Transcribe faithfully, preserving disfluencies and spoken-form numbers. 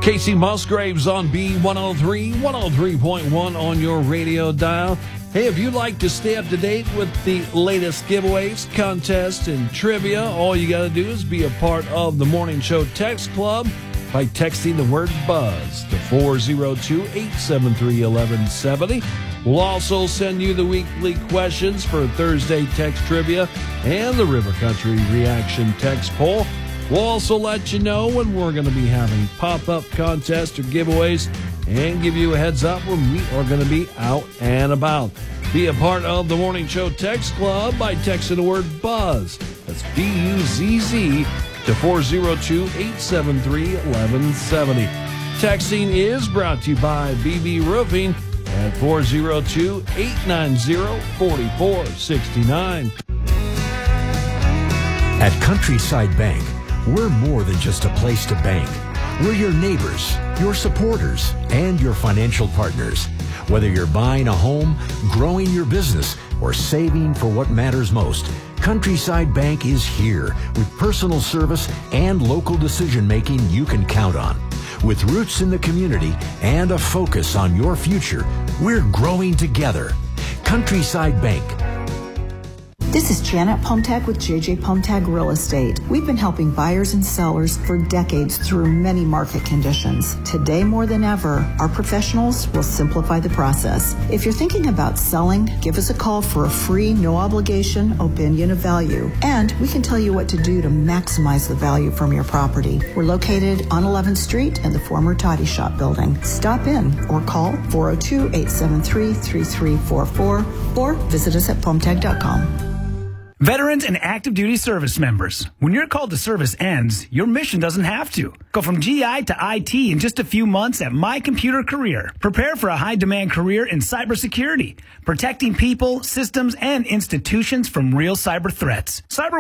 Casey Musgraves on B one oh three, one oh three point one on your radio dial. Hey, if you'd like to stay up to date with the latest giveaways, contests, and trivia, all you got to do is be a part of the Morning Show Text Club by texting the word BUZZ to four oh two, eight seven three, one one seven oh. We'll also send you the weekly questions for Thursday Text Trivia and the River Country Reaction Text Poll. We'll also let you know when we're going to be having pop-up contests or giveaways and give you a heads up when we are going to be out and about. Be a part of the Morning Show Text Club by texting the word BUZZ. That's B U Z Z to four oh two, eight seven three, one one seven oh. Texting is brought to you by B B Roofing at four oh two, eight nine oh, four four six nine. At Countryside Bank, we're more than just a place to bank. We're your neighbors, your supporters, and your financial partners. Whether you're buying a home, growing your business, or saving for what matters most, Countryside Bank is here with personal service and local decision-making you can count on. With roots in the community and a focus on your future, we're growing together. Countryside Bank. This is Janet Pomtag with J J Pomtag Real Estate. We've been helping buyers and sellers for decades through many market conditions. Today more than ever, our professionals will simplify the process. If you're thinking about selling, give us a call for a free, no obligation opinion of value. And we can tell you what to do to maximize the value from your property. We're located on eleventh Street in the former Toddy Shop building. Stop in or call four oh two, eight seven three, three three four four or visit us at pomtag dot com. Veterans and active duty service members, when your call to service ends, your mission doesn't have to. Go from G I to I T in just a few months at My Computer Career. Prepare for a high-demand career in cybersecurity, protecting people, systems, and institutions from real cyber threats. Cyber